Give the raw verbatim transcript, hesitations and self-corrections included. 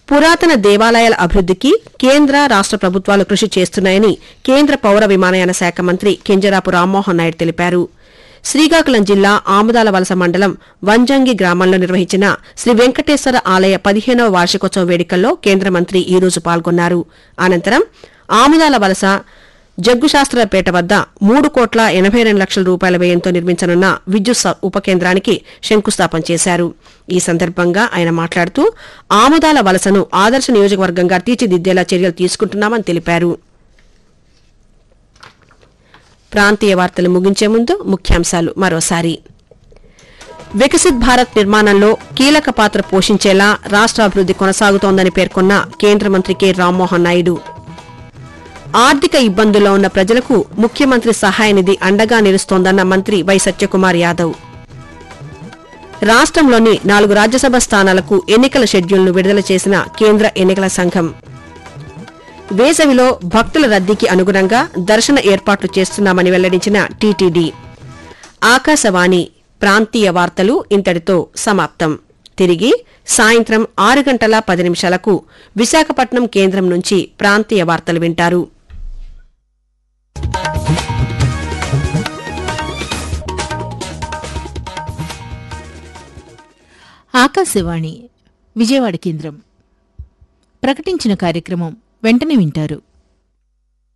పురాతన దేవాలయాల అభివృద్దికి కేంద్ర రాష్ట ప్రభుత్వాలు కృషి చేస్తున్నాయని కేంద్ర పౌర విమానయాన శాఖ మంత్రి కింజరాపు రామ్మోహన్ నాయుడు తెలిపారు. శ్రీకాకుళం జిల్లా ఆముదాల వలస మండలం వంజంగి గ్రామంలో నిర్వహించిన శ్రీ వెంకటేశ్వర ఆలయ పదిహేనవ వార్షికోత్సవ వేడుకల్లో కేంద్ర మంత్రి ఈ రోజు పాల్గొన్నారు. అనంతరం ఆముదాల వలస జగ్గుశాస్త్రపేట వద్ద మూడు కోట్ల ఎనబై రెండు లక్షల రూపాయల వ్యయంతో నిర్మించనున్న విద్యుత్ ఉప కేంద్రానికి శంకుస్థాపన చేశారు. ఈ సందర్భంగా ఆయన మాట్లాడుతూ ఆముదాల వలసను ఆదర్శ నియోజకవర్గంగా తీర్చిదిద్దేలా చర్యలు తీసుకుంటున్నామని తెలిపారు. ప్రాంతీయ వార్తలు ముగించే ముందు ముఖ్యాంశాలు మరోసారి. వికసిత్ భారత్ నిర్మాణంలో కీలక పాత్ర పోషించేలా రాష్ట్రాభివృద్ది కొనసాగుతోందని పేర్కొన్న కేంద్ర మంత్రి కె రామ్మోహన్ నాయుడు. ఆర్థిక ఇబ్బందుల్లో ఉన్న ప్రజలకు ముఖ్యమంత్రి సహాయ నిధి అండగా నిలుస్తోందన్న మంత్రి వై సత్యకుమార్ యాదవ్. రాష్ట్రంలోని నాలుగు రాజ్యసభ స్థానాలకు ఎన్నికల షెడ్యూల్ను విడుదల చేసిన కేంద్ర ఎన్నికల సంఘం. వేసవిలో భక్తుల రద్దీకి అనుగుణంగా దర్శన ఏర్పాట్లు చేస్తున్నామని వెల్లడించిన టీటీడీ. ఆకాశవాణి ప్రాంతీయ వార్తలు ఇంతటితో సమాప్తం. తిరిగి సాయంత్రం ఆరు గంటల పది నిమిషాలకు విశాఖపట్నం కేంద్రం నుంచి ప్రాంతీయ వార్తలు వింటారు. ఆకాశవాణి విజయవాడ కేంద్రం ప్రకటించిన కార్యక్రమం వెంటనే వింటారు.